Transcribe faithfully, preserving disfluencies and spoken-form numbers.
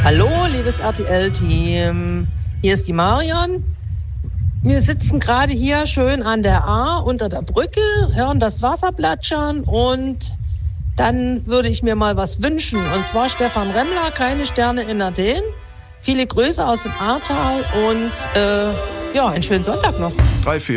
Hallo, liebes R T L-Team. Hier ist die Marion. Wir sitzen gerade hier schön an der A unter der Brücke, hören das Wasser plätschern und dann würde ich mir mal was wünschen. Und zwar Stefan Remmler, keine Sterne in Athen. Viele Grüße aus dem Ahrtal und äh, ja, einen schönen Sonntag noch. drei, vier